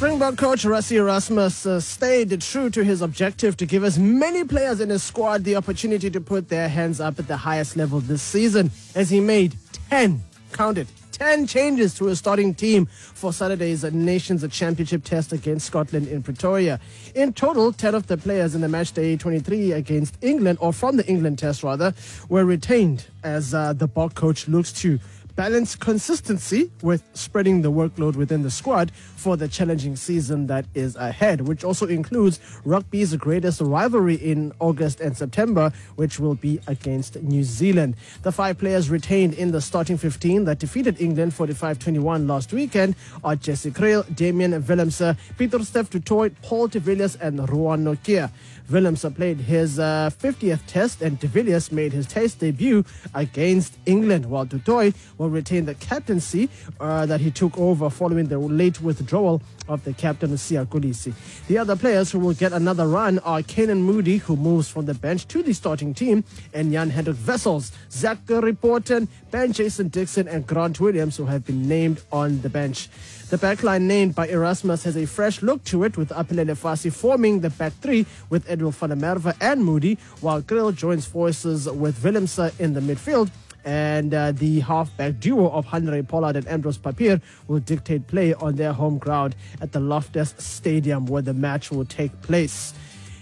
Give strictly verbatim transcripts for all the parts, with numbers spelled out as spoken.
Springbok coach Rassie Erasmus uh, stayed true to his objective to give as many players in his squad the opportunity to put their hands up at the highest level this season, as he made ten, count it, ten changes to his starting team for Saturday's Nations Championship test against Scotland in Pretoria. In total, ten of the players in the matchday twenty-three against England, or from the England test rather, were retained as uh, the Bok coach looks to balance consistency with spreading the workload within the squad for the challenging season that is ahead, which also includes rugby's greatest rivalry in August and September, which will be against New Zealand. The five players retained in the starting fifteen that defeated England forty-five twenty-one last weekend are Jesse Kriel, Damian Willemse, Pieter-Steph du Toit, Paul de Villiers and Ruan Nokia. Willemse played his uh, fiftieth test and de Villiers made his test debut against England, while du Toit will retain the captaincy uh, that he took over following the late withdrawal of the captain Siya Kolisi. The other players who will get another run are Canan Moodie, who moves from the bench to the starting team, and Jan-Hendrik Wessels, Zachary Porten, Ben Jason Dixon and Grant Williams, who have been named on the bench. The backline named by Erasmus has a fresh look to it, with Aphelele Fassi forming the back three with Edwin van der Merwe and Moodie, while Kriel joins forces with Willemse in the midfield. And uh, the halfback duo of Henry Pollard and Ambrose Papier will dictate play on their home ground at the Loftus Stadium, where the match will take place.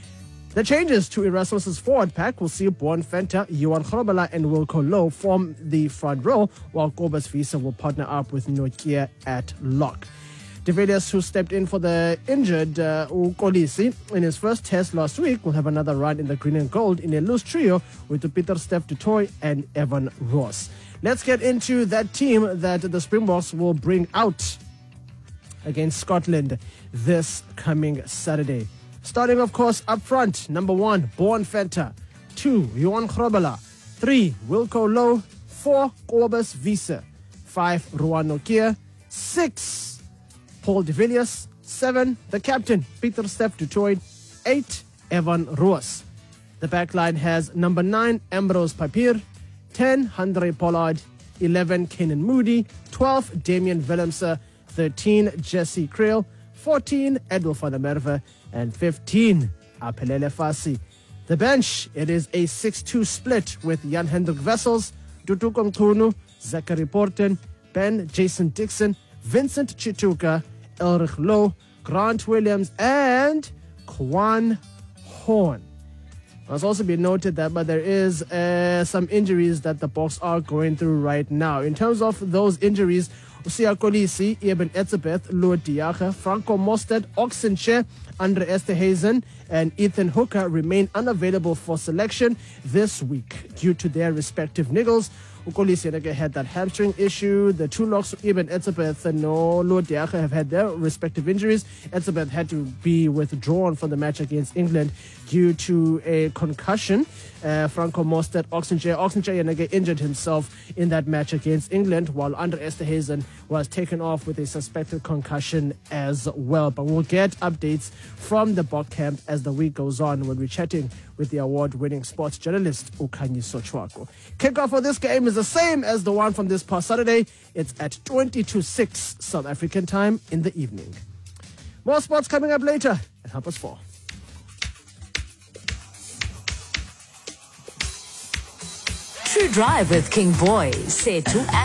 The changes to Erasmus's forward pack will see Boan Venter, Johan Grobbelaar and Wilco Louw form the front row, while Cobus Wiese will partner up with Nokia at lock. De Villiers, who stepped in for the injured uh, Kolisi in his first test last week, will have another run in the green and gold in a loose trio with Pieter-Steph du Toit and Evan Ross. Let's get into that team that the Springboks will bring out against Scotland this coming Saturday. Starting, of course, up front, number one, Boan Venter. Two, Johan Grobbelaar. Three, Wilco Louw. Four, Cobus Wiese. Five, Ruan Nokia. Six, Paul de Villiers. Seven, the captain, Pieter-Steph du Toit. Eight, Evan Roos. The backline has number nine, Ambrose Papier. Ten, Henry Pollard. Eleven, Canan Moodie. Twelve, Damian Willemse. Thirteen, Jesse Kriel. Fourteen, Edwin van der Merwe. And fifteen, Aphelele Fassi. The bench, it is a six two split with Jan-Hendrik Wessels, Dutuko Mchunu, Zachary Porten, Ben Jason Dixon, Vincent Chituka, Elrich Louw, Grant Williams, and Kwan Horn. It must also be noted that but there is uh, some injuries that the Boks are going through right now. In terms of those injuries, Siya Kolisi, Eben Etzebeth, Lou Diaga, Franco Mostert, Oxenche, Andre Esterhazen, and Ethan Hooker remain unavailable for selection this week due to their respective niggles. Kolisi had that hamstring issue. The two locks, Eben Etzebeth and no Lou Diaga, have had their respective injuries. Etzebeth had to be withdrawn from the match against England due to a concussion. Uh, Franco Mostert, Oxenche, Oxenche injured himself in that match against England, while Andre Esterhazen was taken off with a suspected concussion as well. But we'll get updates from the Bok camp as the week goes on when we're chatting with the award-winning sports journalist Ukhanyiso Chwako. Kickoff for this game is the same as the one from this past Saturday. It's at twenty to six South African time in the evening. More sports coming up later at half past four. True Drive with King Boy. Say to